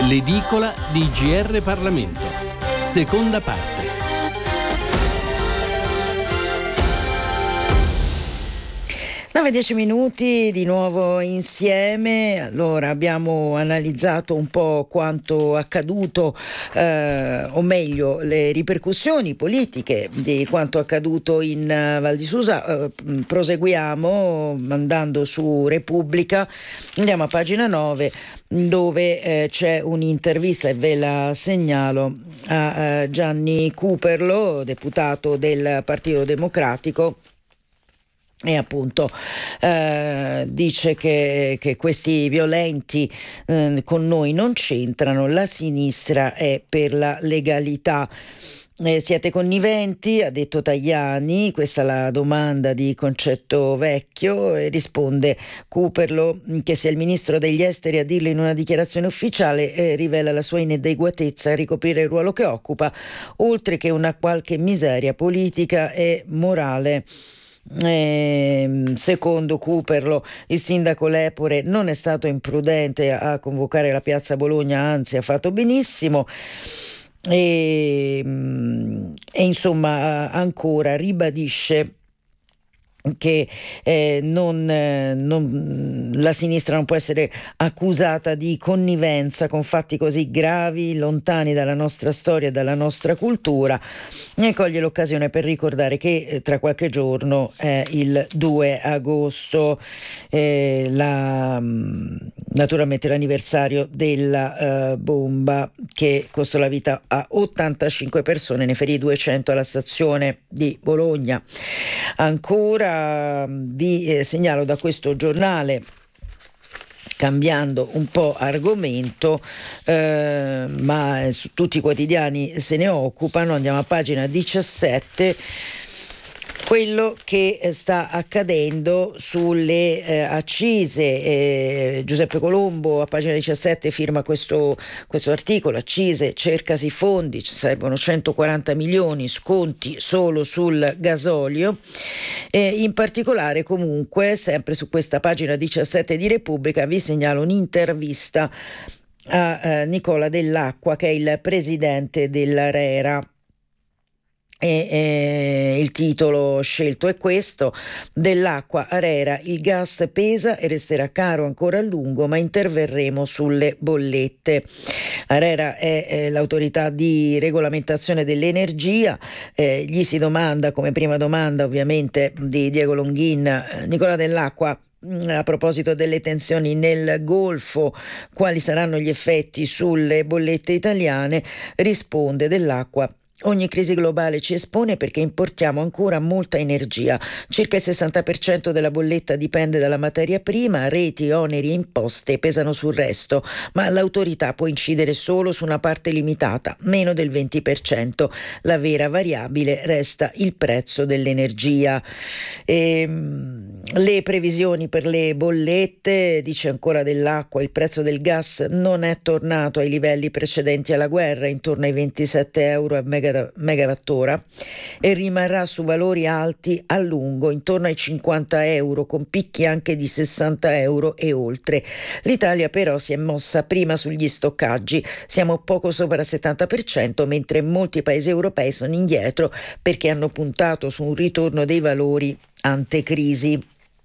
L'edicola di GR Parlamento. Seconda parte. 9-10 minuti di nuovo insieme. Allora, abbiamo analizzato un po' quanto accaduto, o meglio le ripercussioni politiche di quanto accaduto in Val di Susa. Proseguiamo andando su Repubblica, andiamo a pagina 9 dove c'è un'intervista, e ve la segnalo, a Gianni Cooperlo, deputato del Partito Democratico. E appunto dice che questi violenti con noi non c'entrano, la sinistra è per la legalità. Siete conniventi, ha detto Tajani, questa è la domanda di Concetto Vecchio, e risponde Cooperlo che sia il ministro degli esteri a dirlo in una dichiarazione ufficiale rivela la sua inadeguatezza a ricoprire il ruolo che occupa, oltre che una qualche miseria politica e morale. Secondo Cooperlo il sindaco Lepore non è stato imprudente a convocare la piazza Bologna, anzi ha fatto benissimo, e insomma ancora ribadisce che la sinistra non può essere accusata di connivenza con fatti così gravi, lontani dalla nostra storia e dalla nostra cultura, e coglie l'occasione per ricordare che tra qualche giorno è il 2 agosto, naturalmente l'anniversario della bomba che costò la vita a 85 persone, ne ferì 200 alla stazione di Bologna. Ancora vi segnalo da questo giornale, cambiando un po' argomento, ma su tutti i quotidiani se ne occupano, andiamo a pagina 17, quello che sta accadendo sulle accise. Giuseppe Colombo a pagina 17 firma questo articolo: accise, cercasi fondi, ci servono 140 milioni, sconti solo sul gasolio. In particolare, comunque, sempre su questa pagina 17 di Repubblica vi segnalo un'intervista a Nicola Dell'Acqua, che è il presidente dell'ARERA. Il titolo scelto è questo: Dell'Acqua, ARERA, il gas pesa e resterà caro ancora a lungo, ma interverremo sulle bollette. ARERA è l'autorità di regolamentazione dell'energia. Gli si domanda, come prima domanda ovviamente di Diego Longhin, Nicola Dell'Acqua, a proposito delle tensioni nel Golfo, quali saranno gli effetti sulle bollette italiane? Risponde Dell'Acqua: ogni crisi globale ci espone perché importiamo ancora molta energia. Circa il 60% della bolletta dipende dalla materia prima, reti, oneri e imposte pesano sul resto, ma l'autorità può incidere solo su una parte limitata, meno del 20%. La vera variabile resta il prezzo dell'energia. Le previsioni per le bollette, dice ancora Dell'Acqua: il prezzo del gas non è tornato ai livelli precedenti alla guerra, intorno ai 27 euro a megawattora, e rimarrà su valori alti a lungo, intorno ai 50 euro, con picchi anche di 60 euro e oltre. L'Italia però si è mossa prima sugli stoccaggi, siamo poco sopra il 70%, mentre molti paesi europei sono indietro perché hanno puntato su un ritorno dei valori antecrisi.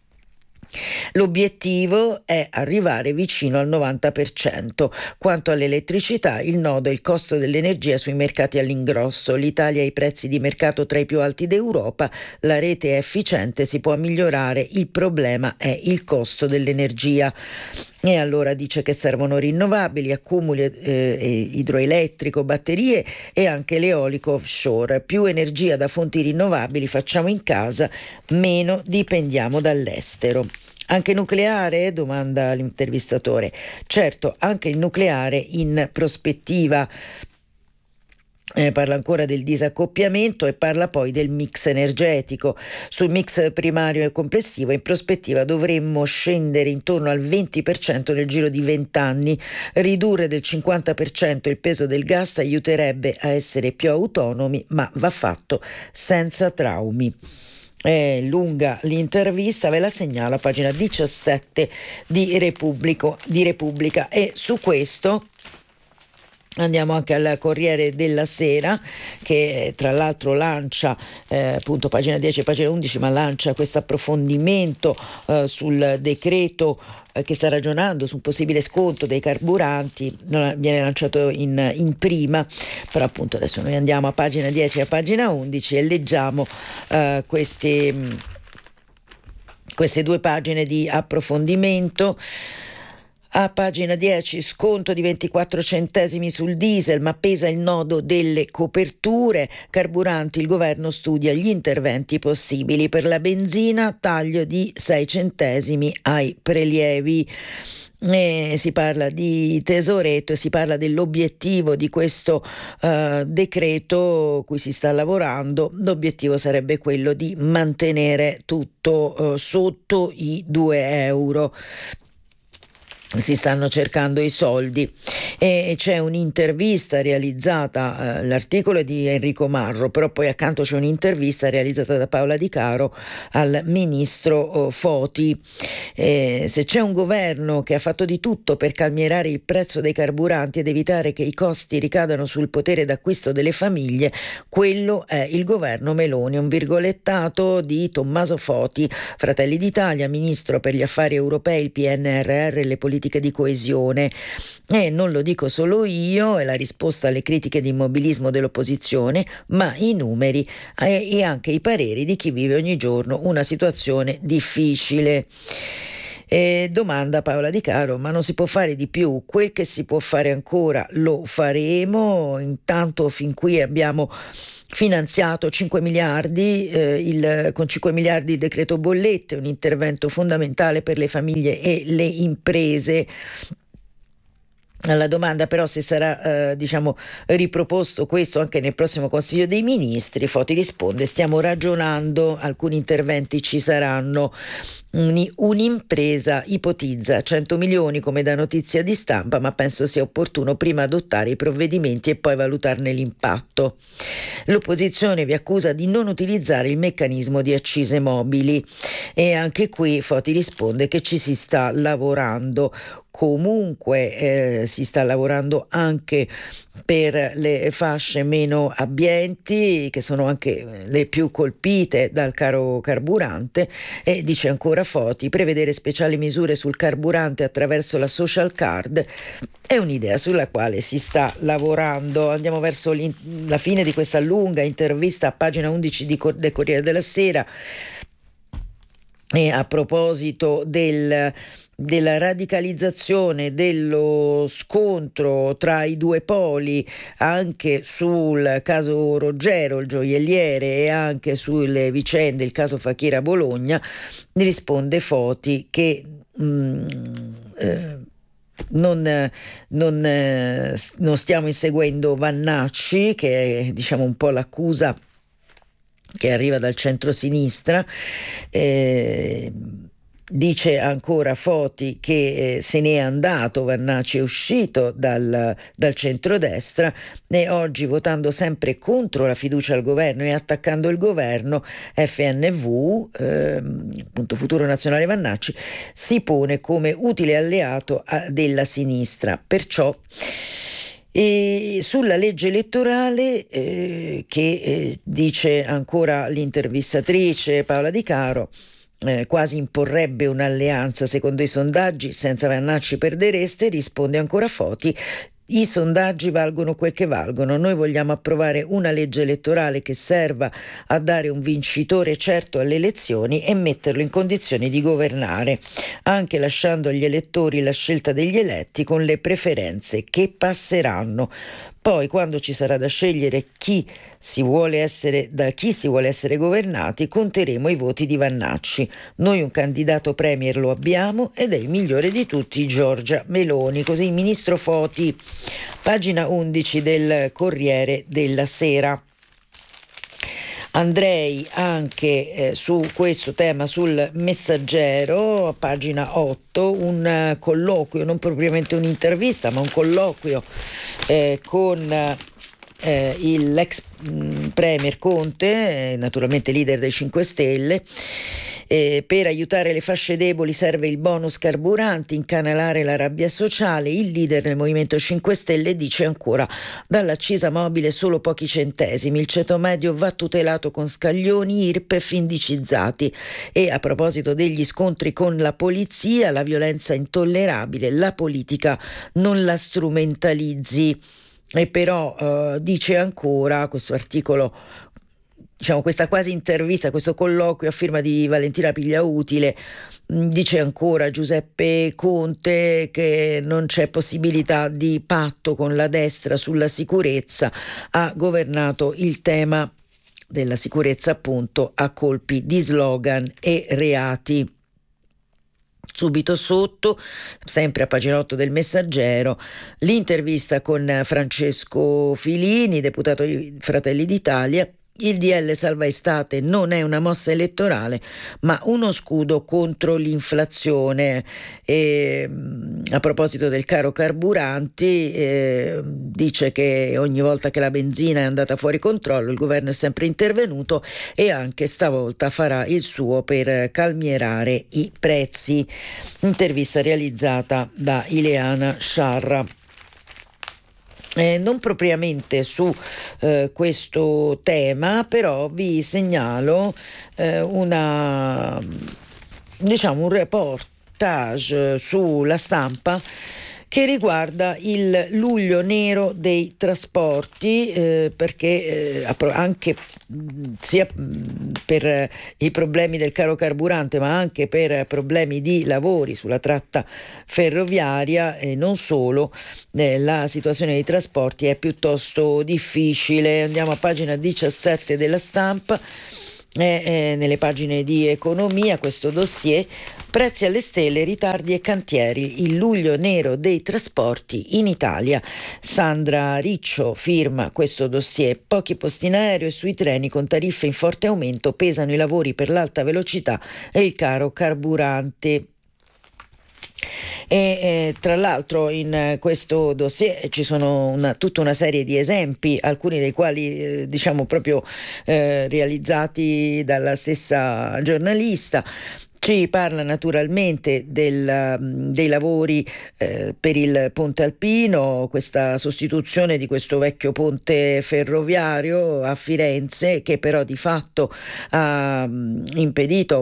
L'obiettivo è arrivare vicino al 90%. Quanto all'elettricità, il nodo è il costo dell'energia sui mercati all'ingrosso. L'Italia ha i prezzi di mercato tra i più alti d'Europa, la rete è efficiente, si può migliorare, il problema è il costo dell'energia. E allora dice che servono rinnovabili, accumuli idroelettrico, batterie e anche l'eolico offshore. Più energia da fonti rinnovabili facciamo in casa, meno dipendiamo dall'estero. Anche nucleare? Domanda l'intervistatore. Certo, anche il nucleare in prospettiva. Parla ancora del disaccoppiamento e parla poi del mix energetico. Sul mix primario e complessivo in prospettiva dovremmo scendere intorno al 20% nel giro di 20 anni. Ridurre del 50% il peso del gas aiuterebbe a essere più autonomi, ma va fatto senza traumi. È lunga l'intervista, ve la segnalo a pagina 17 di Repubblica, e su questo Andiamo anche al Corriere della Sera, che tra l'altro lancia appunto pagina 10 e pagina 11, ma lancia questo approfondimento sul decreto che sta ragionando su un possibile sconto dei carburanti. Viene lanciato in prima, però appunto adesso noi andiamo a pagina 10 e a pagina 11 e leggiamo queste 2 pagine di approfondimento. A pagina 10, sconto di 24 centesimi sul diesel, ma pesa il nodo delle coperture. Carburanti, il governo studia gli interventi possibili. Per la benzina, taglio di 6 centesimi ai prelievi. Si parla di tesoretto e si parla dell'obiettivo di questo decreto cui si sta lavorando. L'obiettivo sarebbe quello di mantenere tutto sotto i 2 euro. Si stanno cercando i soldi e c'è un'intervista realizzata, l'articolo è di Enrico Marro, però poi accanto c'è un'intervista realizzata da Paola Di Caro al ministro Foti. Se c'è un governo che ha fatto di tutto per calmierare il prezzo dei carburanti ed evitare che i costi ricadano sul potere d'acquisto delle famiglie, quello è il governo Meloni. Un virgolettato di Tommaso Foti, Fratelli d'Italia, ministro per gli affari europei, il PNRR e le politiche di coesione. E non lo dico solo io, è la risposta alle critiche di immobilismo dell'opposizione, ma i numeri e anche i pareri di chi vive ogni giorno una situazione difficile. Domanda Paola Di Caro: ma non si può fare di più? Quel che si può fare ancora lo faremo, intanto fin qui abbiamo finanziato 5 miliardi, con 5 miliardi il decreto bollette, un intervento fondamentale per le famiglie e le imprese. Alla domanda però se sarà riproposto questo anche nel prossimo Consiglio dei Ministri, Foti risponde: stiamo ragionando, alcuni interventi ci saranno. Un'impresa ipotizza 100 milioni come da notizia di stampa, ma penso sia opportuno prima adottare i provvedimenti e poi valutarne l'impatto. L'opposizione vi accusa di non utilizzare il meccanismo di accise mobili e anche qui Foti risponde che ci si sta lavorando. Comunque si sta lavorando anche per le fasce meno abbienti, che sono anche le più colpite dal caro carburante, e dice ancora Foti: prevedere speciali misure sul carburante attraverso la social card è un'idea sulla quale si sta lavorando. Andiamo verso la fine di questa lunga intervista a pagina 11 del Corriere della Sera, e a proposito della radicalizzazione dello scontro tra i due poli, anche sul caso Roggero, il gioielliere, e anche sulle vicende, il caso Facchira Bologna, risponde Foti che non stiamo inseguendo Vannacci, che è un po' l'accusa che arriva dal centro-sinistra. Dice ancora Foti che se n'è andato, Vannacci è uscito dal centrodestra, e oggi, votando sempre contro la fiducia al governo e attaccando il governo, FNV, appunto Futuro Nazionale Vannacci, si pone come utile alleato della sinistra. Perciò e sulla legge elettorale che dice ancora l'intervistatrice Paola Di Caro, quasi imporrebbe un'alleanza secondo i sondaggi, senza Vannacci perdereste, risponde ancora Foti: i sondaggi valgono quel che valgono, noi vogliamo approvare una legge elettorale che serva a dare un vincitore certo alle elezioni e metterlo in condizioni di governare, anche lasciando agli elettori la scelta degli eletti con le preferenze che passeranno. Poi, quando ci sarà da scegliere da chi si vuole essere governati, conteremo i voti di Vannacci. Noi un candidato premier lo abbiamo ed è il migliore di tutti, Giorgia Meloni. Così il ministro Foti, pagina 11 del Corriere della Sera. Andrei anche su questo tema sul Messaggero, a pagina 8, un colloquio, non propriamente un'intervista, ma un colloquio con l'ex premier Conte, naturalmente leader dei 5 Stelle, Per aiutare le fasce deboli serve il bonus carburanti, incanalare la rabbia sociale. Il leader del Movimento 5 Stelle dice ancora: dall'accisa mobile solo pochi centesimi, il ceto medio va tutelato con scaglioni IRPEF indicizzati. E a proposito degli scontri con la polizia, la violenza intollerabile, la politica non la strumentalizzi. E però dice ancora questo articolo, diciamo questa quasi intervista, questo colloquio a firma di Valentina Pigliautile, dice ancora Giuseppe Conte che non c'è possibilità di patto con la destra sulla sicurezza, ha governato il tema della sicurezza appunto a colpi di slogan e reati. Subito sotto, sempre a pagina 8 del Messaggero, l'intervista con Francesco Filini, deputato di Fratelli d'Italia. Il DL Salva Estate non è una mossa elettorale, ma uno scudo contro l'inflazione. A proposito del caro carburanti, dice che ogni volta che la benzina è andata fuori controllo, il governo è sempre intervenuto e anche stavolta farà il suo per calmierare i prezzi. Intervista realizzata da Ileana Sciarra. Non propriamente su questo tema, però vi segnalo un reportage sulla Stampa che riguarda il luglio nero dei trasporti, perché anche sia per i problemi del caro carburante, ma anche per problemi di lavori sulla tratta ferroviaria e non solo, la situazione dei trasporti è piuttosto difficile. Andiamo a pagina 17 della Stampa. Nelle pagine di economia questo dossier: prezzi alle stelle, ritardi e cantieri, il luglio nero dei trasporti in Italia. Sandra Riccio firma questo dossier. Pochi posti in aereo e sui treni con tariffe in forte aumento, pesano i lavori per l'alta velocità e il caro carburante. E tra l'altro in questo dossier ci sono tutta una serie di esempi, alcuni dei quali proprio realizzati dalla stessa giornalista. Ci parla naturalmente dei lavori per il ponte alpino, questa sostituzione di questo vecchio ponte ferroviario a Firenze, che però di fatto ha impedito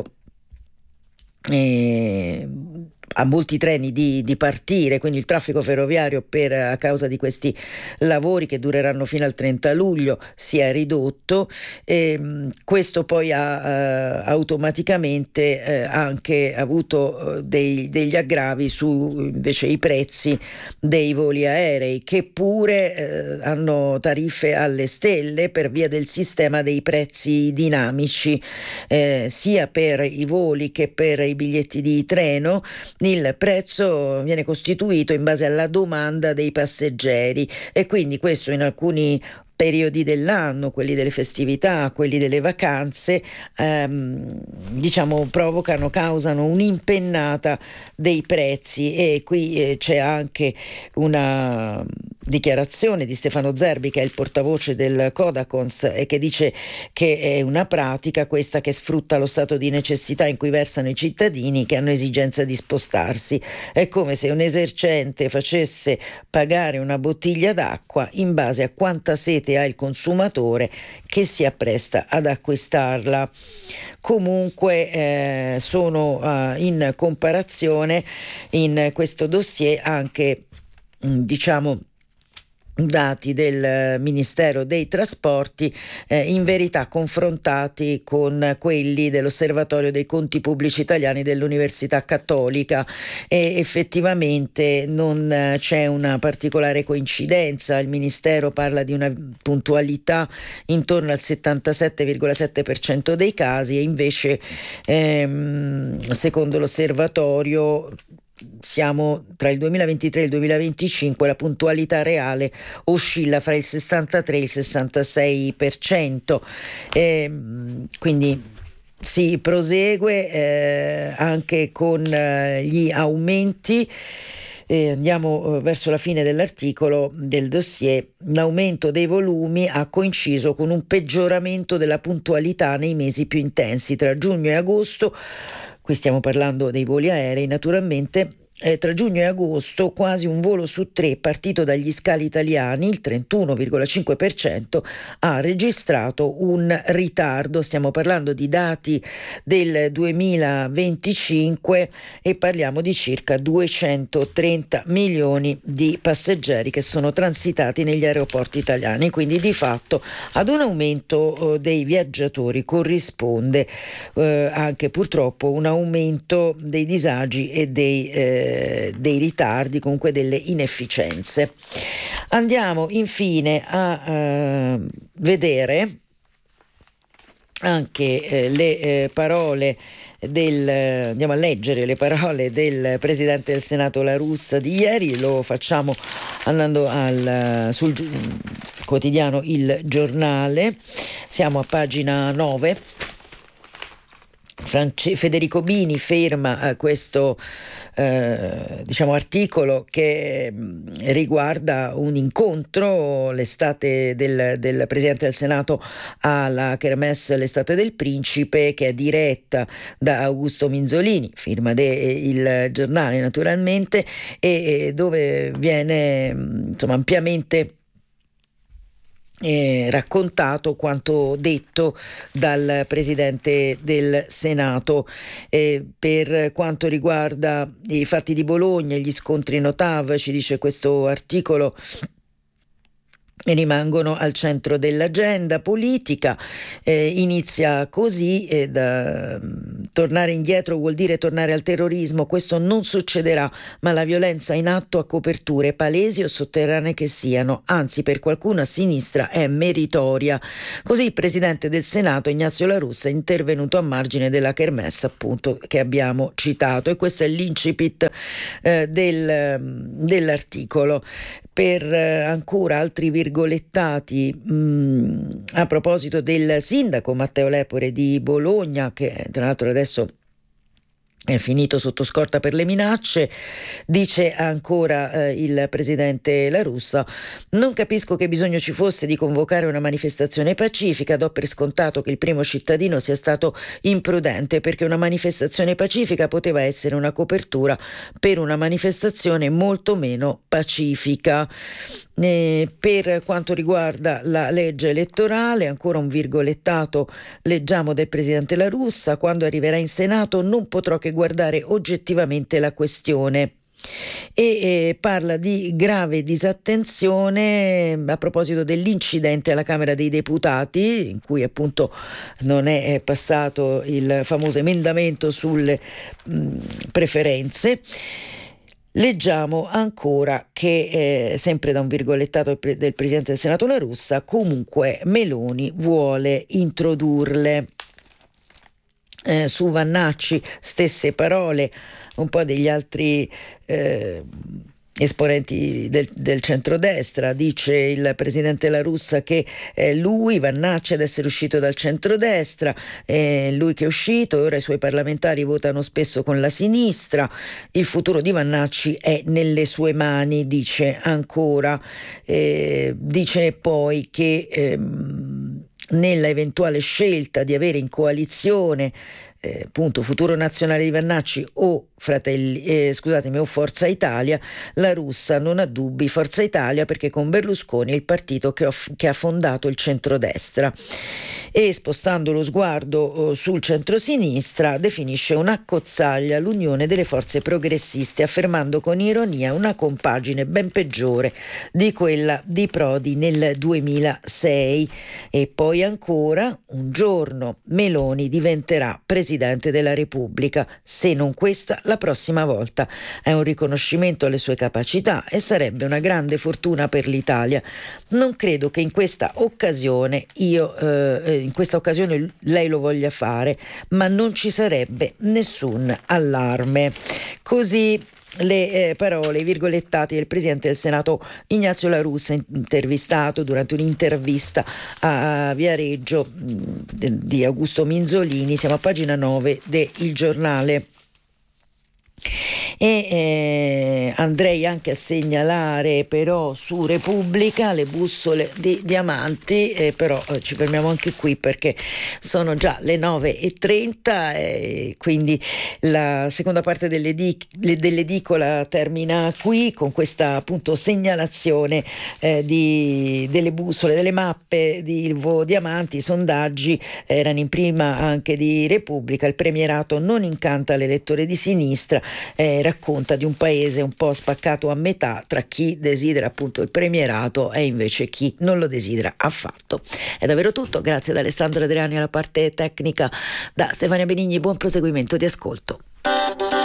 a molti treni di partire, quindi il traffico ferroviario a causa di questi lavori che dureranno fino al 30 luglio si è ridotto. Questo poi ha automaticamente anche avuto degli aggravi su invece i prezzi dei voli aerei, che pure hanno tariffe alle stelle per via del sistema dei prezzi dinamici, sia per i voli che per i biglietti di treno. Il prezzo viene costituito in base alla domanda dei passeggeri e quindi questo in alcuni periodi dell'anno, quelli delle festività, quelli delle vacanze, causano un'impennata dei prezzi. E qui c'è anche una dichiarazione di Stefano Zerbi, che è il portavoce del Codacons, e che dice che è una pratica questa che sfrutta lo stato di necessità in cui versano i cittadini che hanno esigenza di spostarsi. È come se un esercente facesse pagare una bottiglia d'acqua in base a quanta sete ha il consumatore che si appresta ad acquistarla. Comunque sono in comparazione in questo dossier anche dati del Ministero dei Trasporti, in verità confrontati con quelli dell'Osservatorio dei Conti Pubblici Italiani dell'Università Cattolica, e effettivamente non c'è una particolare coincidenza. Il Ministero parla di una puntualità intorno al 77,7% dei casi, e invece secondo l'Osservatorio siamo tra il 2023 e il 2025, la puntualità reale oscilla fra il 63 e il 66%, quindi si prosegue anche con gli aumenti Andiamo verso la fine dell'articolo del dossier. L'aumento dei volumi ha coinciso con un peggioramento della puntualità nei mesi più intensi tra giugno e agosto. Qui stiamo parlando dei voli aerei, naturalmente. Tra giugno e agosto quasi un volo su 3 partito dagli scali italiani, il 31,5%, ha registrato un ritardo. Stiamo parlando di dati del 2025 e parliamo di circa 230 milioni di passeggeri che sono transitati negli aeroporti italiani, quindi di fatto ad un aumento dei viaggiatori corrisponde anche purtroppo un aumento dei disagi e dei ritardi, comunque delle inefficienze. Andiamo infine a vedere anche le parole andiamo a leggere le parole del Presidente del Senato La Russa di ieri. Lo facciamo andando sul quotidiano Il Giornale, siamo a pagina 9. Federico Bini firma questo articolo che riguarda un incontro l'estate del Presidente del Senato alla Kermesse l'estate del Principe, che è diretta da Augusto Minzolini, firma Il Giornale naturalmente, e dove viene ampiamente raccontato quanto detto dal Presidente del Senato. Per quanto riguarda i fatti di Bologna, gli scontri in OTAV, ci dice questo articolo, rimangono al centro dell'agenda politica. Inizia così: tornare indietro vuol dire tornare al terrorismo. Questo non succederà, ma la violenza in atto ha coperture palesi o sotterranee che siano, anzi per qualcuno a sinistra è meritoria. Così il Presidente del Senato Ignazio La Russa è intervenuto a margine della kermesse, appunto, che abbiamo citato, e questo è l'incipit dell'articolo. Per ancora altri virgolettati a proposito del sindaco Matteo Lepore di Bologna, che tra l'altro adesso è finito sotto scorta per le minacce, dice ancora il Presidente La Russa: non capisco che bisogno ci fosse di convocare una manifestazione pacifica, do per scontato che il primo cittadino sia stato imprudente, perché una manifestazione pacifica poteva essere una copertura per una manifestazione molto meno pacifica. Per quanto riguarda la legge elettorale, ancora un virgolettato leggiamo del Presidente La Russa: quando arriverà in Senato non potrò che guardare oggettivamente la questione. E parla di grave disattenzione a proposito dell'incidente alla Camera dei Deputati, in cui appunto non è passato il famoso emendamento sulle preferenze. Leggiamo ancora che, sempre da un virgolettato del Presidente del Senato La Russa, comunque Meloni vuole introdurle. Su Vannacci stesse parole un po' degli altri esponenti del centrodestra. Dice il Presidente La Russa che lui, Vannacci, ad essere uscito dal centrodestra, lui che è uscito, ora i suoi parlamentari votano spesso con la sinistra, il futuro di Vannacci è nelle sue mani, dice ancora. Dice poi che nella eventuale scelta di avere in coalizione appunto Futuro Nazionale di Vannacci o o Forza Italia, La Russa non ha dubbi, Forza Italia, perché con Berlusconi è il partito che ha fondato il centrodestra. E spostando lo sguardo sul centrosinistra, definisce un'accozzaglia l'unione delle forze progressiste, affermando con ironia una compagine ben peggiore di quella di Prodi nel 2006. E poi ancora: un giorno Meloni diventerà Presidente della Repubblica, se non questa la prossima volta. È un riconoscimento alle sue capacità e sarebbe una grande fortuna per l'Italia. Non credo che in questa occasione lei lo voglia fare, ma non ci sarebbe nessun allarme. Così le parole, i virgolettati del Presidente del Senato Ignazio La Russa, intervistato durante un'intervista a Viareggio di Augusto Minzolini. Siamo a pagina 9 de Il Giornale. E andrei anche a segnalare però su Repubblica le bussole di Diamanti, però ci fermiamo anche qui perché sono già le 9:30, quindi la seconda parte dell'edicola termina qui con questa appunto segnalazione delle bussole, delle mappe di Ilvo Diamanti. I sondaggi erano in prima anche di Repubblica. Il premierato non incanta l'elettore di sinistra, racconta di un paese un po' spaccato a metà tra chi desidera appunto il premierato e invece chi non lo desidera affatto. È davvero tutto, grazie ad Alessandro Adriani alla parte tecnica, da Stefania Benigni, buon proseguimento di ascolto.